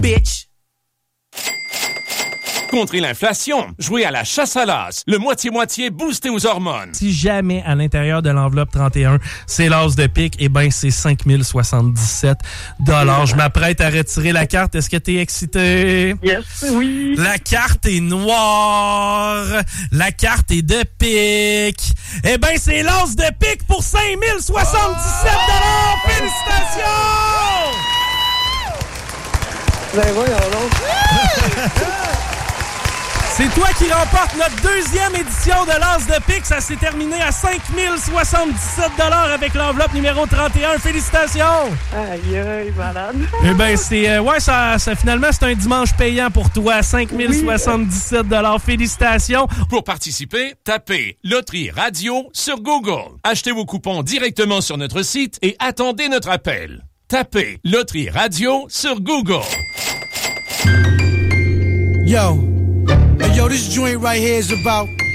bitch. Contrer l'inflation, jouer à la chasse à l'as, le moitié-moitié boosté aux hormones. Si jamais à l'intérieur de l'enveloppe 31, c'est l'as de pique, eh ben c'est 5077 $. Je m'apprête à retirer la carte. Est-ce que t'es excité? Yes, oui. La carte est noire. La carte est de pique. Eh ben c'est l'as de pique pour 5077 $. Félicitations! Ben voyons donc. C'est toi qui remporte notre deuxième édition de l'As de pique. Ça s'est terminé à 5077 $ avec l'enveloppe numéro 31. Félicitations! Aïe, aïe, malade. Eh bien, c'est... ouais, ça, finalement, c'est un dimanche payant pour toi. 5077 $. Félicitations! Pour participer, tapez Loterie Radio sur Google. Achetez vos coupons directement sur notre site et attendez notre appel. Tapez Loterie Radio sur Google. Yo, this joint right here is about